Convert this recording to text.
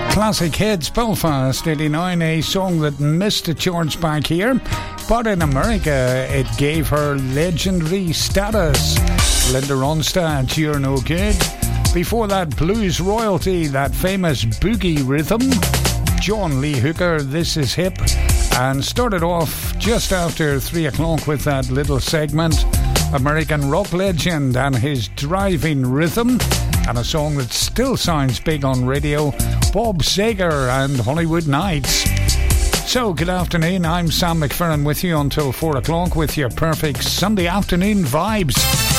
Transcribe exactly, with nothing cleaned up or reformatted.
Classic hits, Belfast eighty-nine, a song that missed a chance back here, but in America it gave her legendary status. Linda Ronstadt, You're No Good. Before that, blues royalty, that famous boogie rhythm. John Lee Hooker, This Is Hip. And started off just after three o'clock with that little segment, American rock legend and his driving rhythm, and a song that still sounds big on radio, Bob Seger and Hollywood Nights. So, good afternoon, I'm Sam McFerrin with you until four o'clock with your perfect Sunday afternoon vibes.